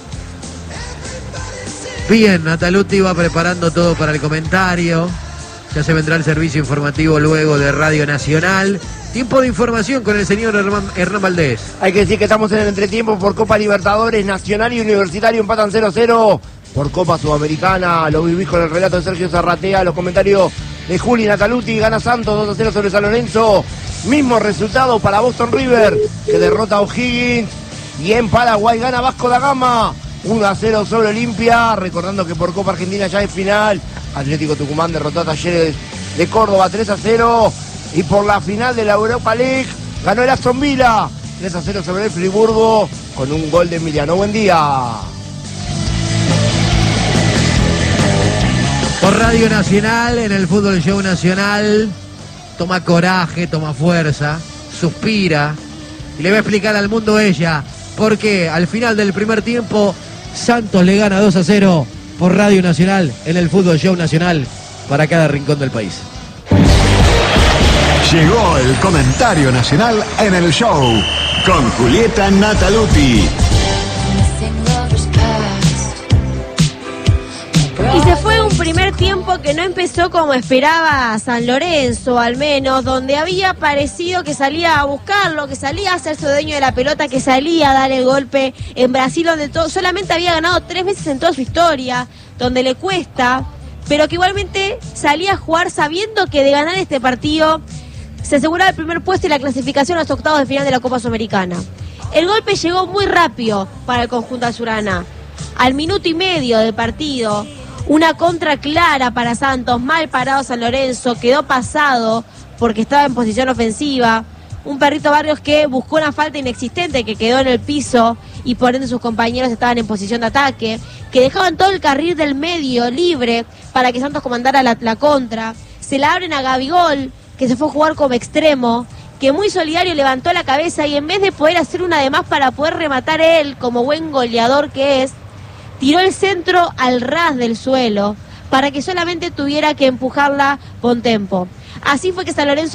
Bien, Nataluti va preparando todo para el comentario. Ya se vendrá el servicio informativo luego de Radio Nacional. Tiempo de información con el señor Hernán Valdés. Hay que decir que estamos en el entretiempo por Copa Libertadores, Nacional y Universitario empatan 0-0. Por Copa Sudamericana, lo vivís con el relato de Sergio Zarratea, los comentarios de Juli Nataluti, gana Santos 2-0 sobre San Lorenzo. Mismo resultado para Boston River, que derrota a O'Higgins. Y en Paraguay gana Vasco da Gama 1-0 sobre Olimpia. Recordando que por Copa Argentina ya es final. Atlético Tucumán derrotó a Talleres de Córdoba 3-0. Y por la final de la Europa League ganó el Aston Villa 3-0 sobre el Friburgo con un gol de Emiliano Buendía. Por Radio Nacional, en el Fútbol Show Nacional, toma coraje, toma fuerza, suspira y le va a explicar al mundo ella por qué al final del primer tiempo Santos le gana 2-0 por Radio Nacional en el Fútbol Show Nacional para cada rincón del país. Llegó el comentario nacional en el show con Julieta Nataluti. Y se fue un primer tiempo que no empezó como esperaba San Lorenzo, al menos, donde había parecido que salía a buscarlo, que salía a hacerse dueño de la pelota, que salía a dar el golpe en Brasil, donde solamente había ganado 3 veces en toda su historia, donde le cuesta, pero que igualmente salía a jugar sabiendo que de ganar este partido se aseguraba el primer puesto y la clasificación a los octavos de final de la Copa Sudamericana. El golpe llegó muy rápido para el conjunto azulgrana. Al minuto y medio del partido, una contra clara para Santos, mal parado San Lorenzo, quedó pasado porque estaba en posición ofensiva. Un Perrito Barrios que buscó una falta inexistente, que quedó en el piso y por ende sus compañeros estaban en posición de ataque, que dejaban todo el carril del medio libre para que Santos comandara la contra. Se la abren a Gabigol, que se fue a jugar como extremo, que muy solidario levantó la cabeza y en vez de poder hacer una de más para poder rematar él, como buen goleador que es, tiró el centro al ras del suelo para que solamente tuviera que empujarla Bontempo. Así fue que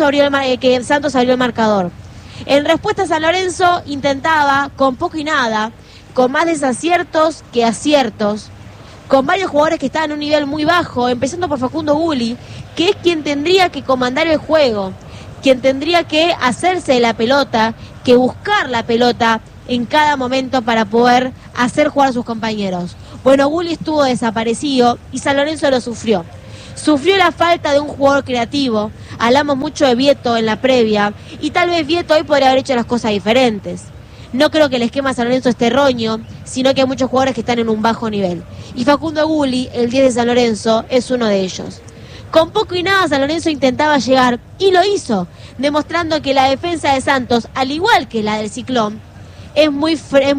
Santos abrió el marcador. En respuesta, San Lorenzo intentaba con poco y nada, con más desaciertos que aciertos, con varios jugadores que estaban en un nivel muy bajo, empezando por Facundo Gulli, que es quien tendría que comandar el juego, quien tendría que hacerse de la pelota, que buscar la pelota en cada momento para poder hacer jugar a sus compañeros. Bueno, Gulli estuvo desaparecido y San Lorenzo lo sufrió. Sufrió la falta de un jugador creativo. Hablamos mucho de Vieto en la previa y tal vez Vieto hoy podría haber hecho las cosas diferentes. No creo que el esquema de San Lorenzo esté erróneo, sino que hay muchos jugadores que están en un bajo nivel. Y Facundo Gulli, el 10 de San Lorenzo, es uno de ellos. Con poco y nada San Lorenzo intentaba llegar y lo hizo, demostrando que la defensa de Santos, al igual que la del Ciclón, es muy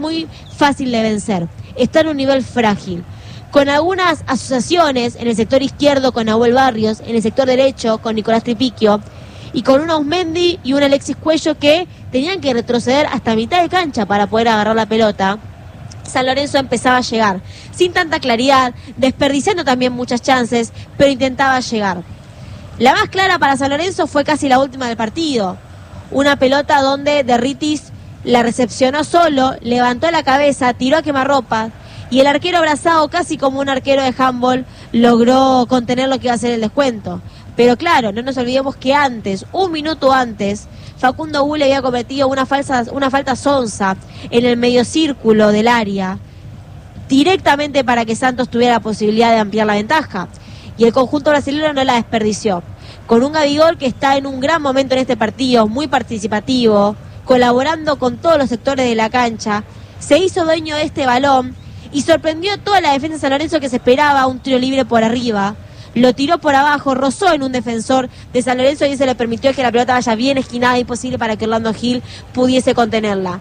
fácil de vencer. Está en un nivel frágil. Con algunas asociaciones en el sector izquierdo con Nahuel Barrios, en el sector derecho con Nicolás Tripiquio, y con un Ausmendi y un Alexis Cuello que tenían que retroceder hasta mitad de cancha para poder agarrar la pelota, San Lorenzo empezaba a llegar, sin tanta claridad, desperdiciando también muchas chances, pero intentaba llegar. La más clara para San Lorenzo fue casi la última del partido, una pelota donde Derritis la recepcionó solo, levantó la cabeza, tiró a quemarropas, y el arquero abrazado, casi como un arquero de handball, logró contener lo que iba a ser el descuento. Pero claro, no nos olvidemos que antes, un minuto antes, Facundo Gulli había cometido una falta sonsa en el mediocírculo del área, directamente para que Santos tuviera la posibilidad de ampliar la ventaja. Y el conjunto brasileño no la desperdició. Con un Gabigol que está en un gran momento en este partido, muy participativo, colaborando con todos los sectores de la cancha, se hizo dueño de este balón y sorprendió a toda la defensa de San Lorenzo, que se esperaba un tiro libre por arriba. Lo tiró por abajo, rozó en un defensor de San Lorenzo y eso le permitió que la pelota vaya bien esquinada, imposible para que Orlando Gil pudiese contenerla.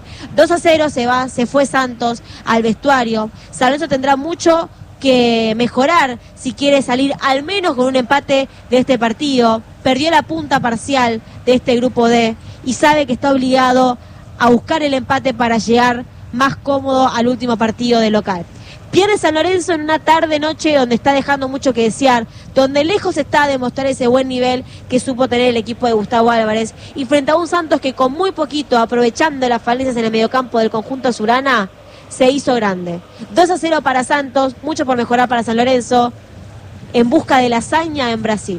2-0 se fue Santos al vestuario. San Lorenzo tendrá mucho que mejorar si quiere salir al menos con un empate de este partido. Perdió la punta parcial de este grupo D y sabe que está obligado a buscar el empate para llegar más cómodo al último partido de local. Pierde San Lorenzo en una tarde-noche donde está dejando mucho que desear, donde lejos está de mostrar ese buen nivel que supo tener el equipo de Gustavo Álvarez, y frente a un Santos que con muy poquito, aprovechando las falencias en el mediocampo del conjunto azulgrana, se hizo grande. 2-0 para Santos, mucho por mejorar para San Lorenzo, en busca de la hazaña en Brasil.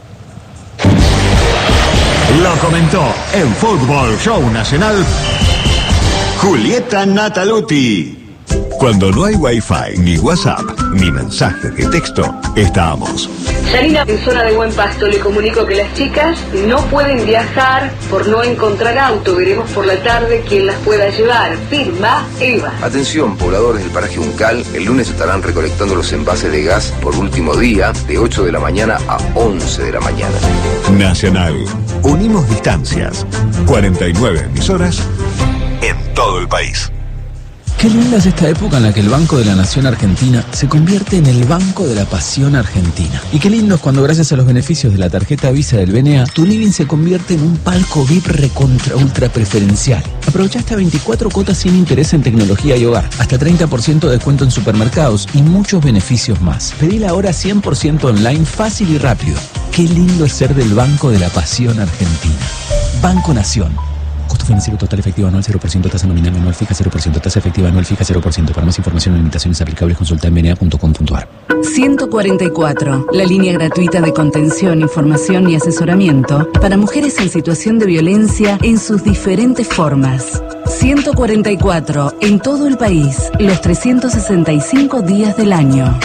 Lo comentó en Fútbol Show Nacional Julieta Nataluti. Cuando no hay Wi-Fi, ni WhatsApp, ni mensajes de texto, estamos. Yanina, en zona de Buen Pasto, le comunico que las chicas no pueden viajar por no encontrar auto. Veremos por la tarde quién las pueda llevar. Firma Eva. Atención, pobladores del paraje Uncal, el lunes estarán recolectando los envases de gas por último día, de 8 de la mañana a 11 de la mañana. Nacional. Unimos distancias. 49 emisoras en todo el país. Qué linda es esta época en la que el Banco de la Nación Argentina se convierte en el Banco de la Pasión Argentina. Y qué lindo es cuando, gracias a los beneficios de la tarjeta Visa del BNA, tu living se convierte en un palco VIP recontra ultra preferencial. Aprovecha hasta 24 cuotas sin interés en tecnología y hogar, hasta 30% de descuento en supermercados y muchos beneficios más. Pedila ahora 100% online, fácil y rápido. Qué lindo es ser del Banco de la Pasión Argentina. Banco Nación. Costo financiero total efectivo anual 0%, tasa nominal anual fija 0%, tasa efectiva anual fija 0%. Para más información o limitaciones aplicables consulta en bna.com.ar. 144, la línea gratuita de contención, información y asesoramiento para mujeres en situación de violencia en sus diferentes formas. 144, en todo el país, los 365 días del año.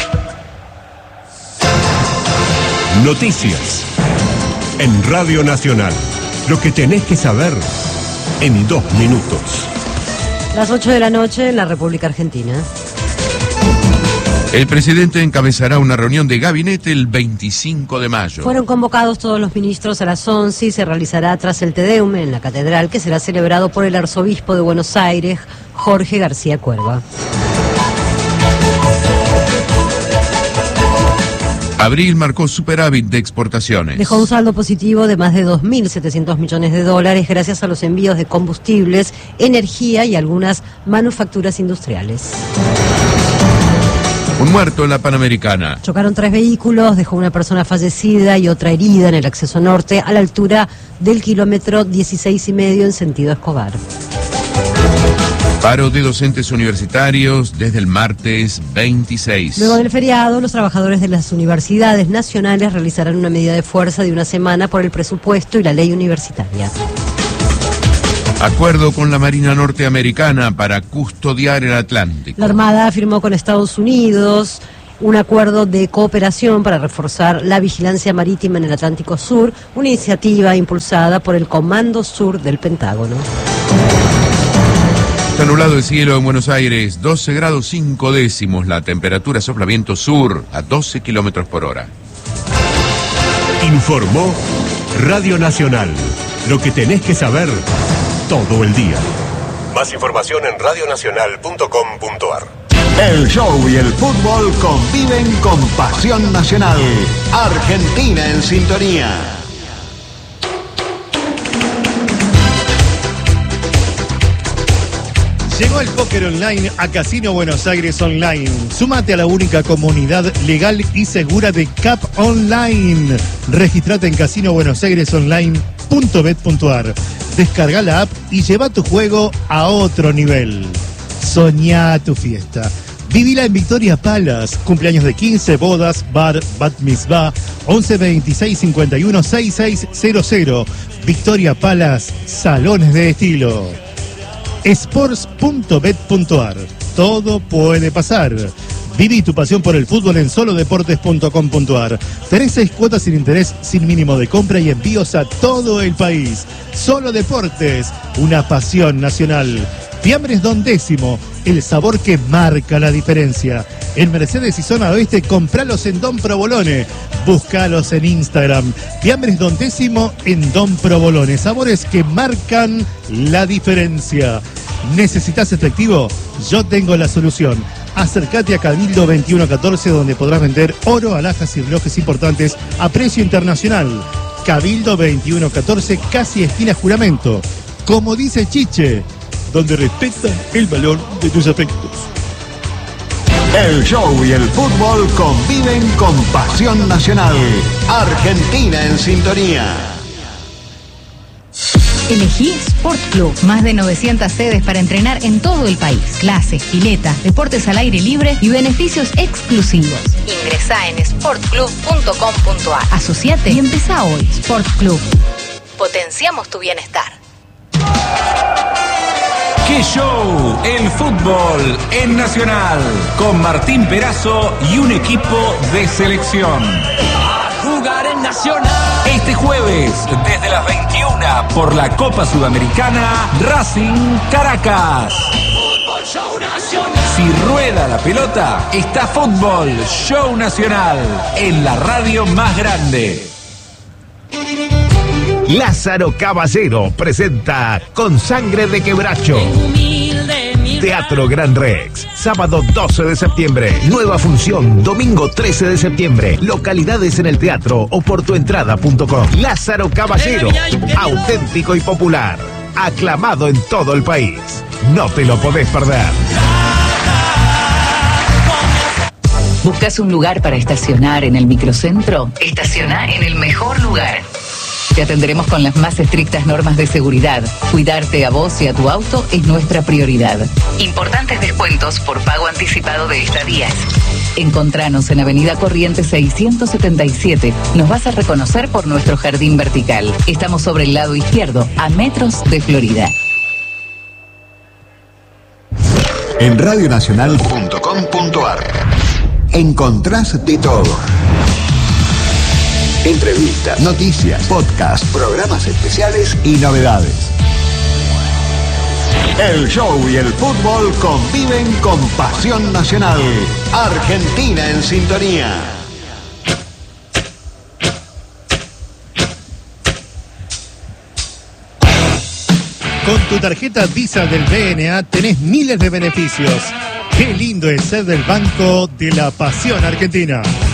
Noticias en Radio Nacional. Lo que tenés que saber en 2 minutos. Las 8 de la noche en la República Argentina. El presidente encabezará una reunión de gabinete el 25 de mayo. Fueron convocados todos los ministros a las 11 y se realizará tras el Te Deum en la catedral, que será celebrado por el arzobispo de Buenos Aires, Jorge García Cuerva. Abril marcó superávit de exportaciones. Dejó un saldo positivo de más de 2.700 millones de dólares gracias a los envíos de combustibles, energía y algunas manufacturas industriales. Un muerto en la Panamericana. Chocaron 3 vehículos, dejó una persona fallecida y otra herida en el acceso norte a la altura del kilómetro 16,5 en sentido Escobar. Paro de docentes universitarios desde el martes 26. Luego del feriado, los trabajadores de las universidades nacionales realizarán una medida de fuerza de una semana por el presupuesto y la ley universitaria. Acuerdo con la Marina Norteamericana para custodiar el Atlántico. La Armada firmó con Estados Unidos un acuerdo de cooperación para reforzar la vigilancia marítima en el Atlántico Sur, una iniciativa impulsada por el Comando Sur del Pentágono. Está nublado el cielo en Buenos Aires, 12 grados 5 décimos, la temperatura sopla viento sur a 12 kilómetros por hora. Informó Radio Nacional. Lo que tenés que saber todo el día. Más información en radionacional.com.ar. El show y el fútbol conviven con pasión nacional. Argentina en sintonía. Llegó el póker online a Casino Buenos Aires Online. Súmate a la única comunidad legal y segura de CAP Online. Registrate en casinobuenosairesonline.bet.ar. Descarga la app y lleva tu juego a otro nivel. Soñá tu fiesta. Vivila en Victoria Palace. Cumpleaños de 15, bodas, bar, bat mitzvah. 11 26 51 6600. Victoria Palace, salones de estilo. Sports.bet.ar. Todo puede pasar. Viví tu pasión por el fútbol en solodeportes.com.ar. Tenés 6 cuotas sin interés, sin mínimo de compra y envíos a todo el país. Solo Deportes, una pasión nacional. Fiambres Don Décimo, el sabor que marca la diferencia. En Mercedes y Zona Oeste, compralos en Don Provolone. Búscalos en Instagram. Fiambres Don Décimo en Don Provolone. Sabores que marcan la diferencia. ¿Necesitas efectivo? Yo tengo la solución. Acércate a Cabildo 2114, donde podrás vender oro, alhajas y relojes importantes a precio internacional. Cabildo 2114, casi esquina Juramento. Como dice Chiche, donde respeta el valor de tus afectos. El show y el fútbol conviven con pasión nacional. Argentina en sintonía. Elegí Sport Club. Más de 900 sedes para entrenar en todo el país. Clases, piletas, deportes al aire libre y beneficios exclusivos. Ingresá en sportclub.com.ar. Asociate y empezá hoy. Sport Club. Potenciamos tu bienestar. ¡Qué show! El fútbol en Nacional. Con Martín Perazo y un equipo de selección. Jugar en Nacional. Este jueves, desde las 21, por la Copa Sudamericana, Racing Caracas. Fútbol Show Nacional. Si rueda la pelota, está Fútbol Show Nacional, en la radio más grande. Lázaro Caballero presenta Con Sangre de Quebracho. Teatro Gran Rex, sábado 12 de septiembre. Nueva función, domingo 13 de septiembre. Localidades en el teatro o por tuentrada.com. Lázaro Caballero, auténtico y popular. Aclamado en todo el país. No te lo podés perder. ¿Buscas un lugar para estacionar en el microcentro? Estaciona en el mejor lugar. Te atenderemos con las más estrictas normas de seguridad. Cuidarte a vos y a tu auto es nuestra prioridad. Importantes descuentos por pago anticipado de estadías. Encontranos en Avenida Corrientes 677. Nos vas a reconocer por nuestro jardín vertical. Estamos sobre el lado izquierdo, a metros de Florida. En radionacional.com.ar encontrás de todo. Entrevistas, noticias, podcasts, programas especiales y novedades. El show y el fútbol conviven con pasión nacional. Argentina en sintonía. Con tu tarjeta Visa del BNA tenés miles de beneficios. Qué lindo es ser del Banco de la Pasión Argentina.